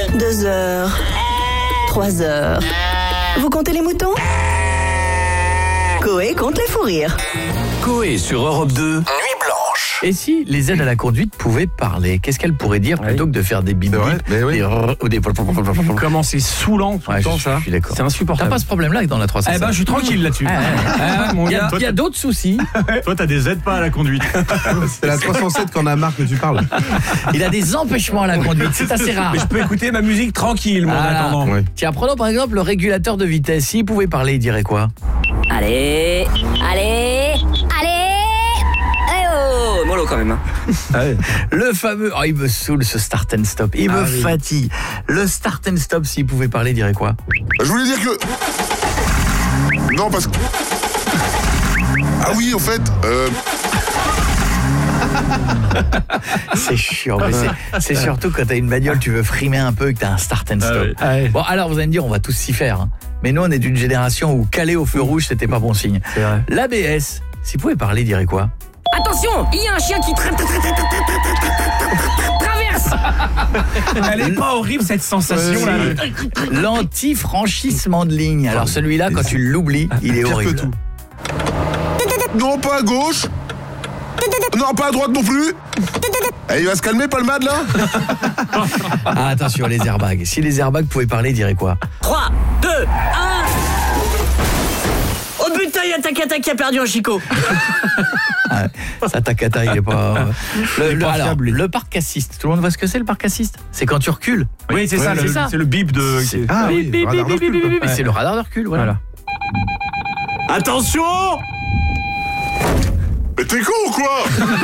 2 heures, 3 heures. Vous comptez les moutons? Coé compte les fous rires. Coé sur Europe 2, Nuit Blanche. Et si les aides à la conduite pouvaient parler, qu'est-ce qu'elles pourraient dire plutôt que de faire des bip ou des... Comment c'est saoulant tout le temps ça. Je suis d'accord. C'est insupportable. T'as pas ce problème-là dans la 307? Eh ben je suis tranquille là-dessus. Mon Il gars. y a d'autres soucis. Toi, t'as des aides pas à la conduite. C'est la 307 qu'on a marre que tu parles. Il a des empêchements à la conduite, c'est assez rare. Mais je peux écouter ma musique tranquille, moi, en attendant. Ouais. Tiens, prenons par exemple le régulateur de vitesse. S'il pouvait parler, il dirait quoi? Allez, allez, allez. Eh oh, mollo quand même. Le fameux... Oh, il me saoule ce start and stop. Il me fatigue. Le start and stop, s'il pouvait parler, il dirait quoi? Je voulais dire que... Non, parce que... Ah oui, en fait... C'est chiant, mais c'est surtout quand t'as une bagnole, tu veux frimer un peu et que t'as un start and stop. Bon, alors vous allez me dire, on va tous s'y faire. Hein. Mais nous, on est d'une génération où caler au feu rouge, c'était pas bon signe. L'ABS, s'il pouvait parler, il dirait quoi? Attention, il y a un chien qui traverse. Elle est pas horrible cette sensation là. L'anti-franchissement de ligne. Alors celui-là, quand tu l'oublies, il est Pire que horrible. tout. Non, pas à gauche. Non, pas à droite non plus. Eh, il va se calmer, Palmade, là. Ah, attention, les airbags. Si les airbags pouvaient parler, ils diraient quoi? 3, 2, 1. Oh putain, il y a Takata qui a perdu un chicot. Ça, Takata, il est pas... Le parc assist. Tout le monde voit ce que c'est, le parc assist? C'est quand tu recules. Oui, c'est ça, c'est le bip de... Ah oui, Bip, bip, radar de bip, bip, recul, bip, quoi. bip. C'est le radar de recul, voilà. Attention! Mais t'es con ou quoi?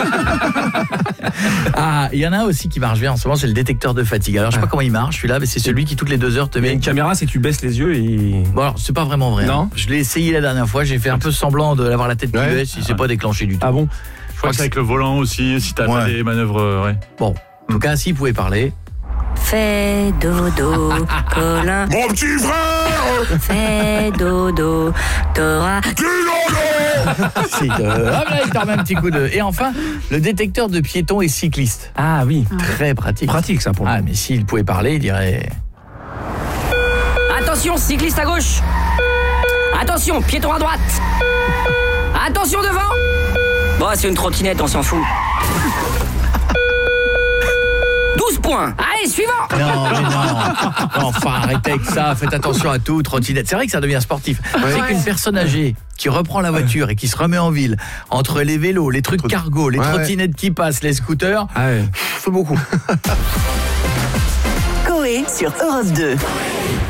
Ah, il y en a un aussi qui marche bien en ce moment, c'est le détecteur de fatigue. Alors, je sais pas comment il marche, celui-là, mais c'est celui qui, toutes les 2 heures, te Il y a met... une caméra, c'est que tu baisses les yeux et... Bon, alors, c'est pas vraiment vrai. Non. Hein. Je l'ai essayé la dernière fois, j'ai fait un peu semblant d'avoir la tête qui baisse, il s'est pas déclenché du tout. Ah bon? Je crois que c'est avec le volant aussi, si t'as fait des manœuvres, ouais. Bon, en tout cas, s'il pouvait parler... Fais dodo, Colin. Mon petit frère. Fais dodo, t'auras... Si, hop là, il te remet un petit coup de... Et enfin, le détecteur de piétons et cyclistes. Ah oui. Très pratique. Pratique ça pour le Ah, mais s'il pouvait parler, il dirait... Attention, cycliste à gauche. Attention, piéton à droite. Attention devant. Bon, c'est une trottinette, on s'en fout. 12 points. Allez, suivant. Non, mais non. Enfin, arrêtez avec ça. Faites attention à tout, trottinette. C'est vrai que ça devient sportif. C'est qu'une personne âgée qui reprend la voiture et qui se remet en ville, entre les vélos, les trucs cargo, les trottinettes qui passent, les scooters, faut beaucoup. Coé sur Europe 2.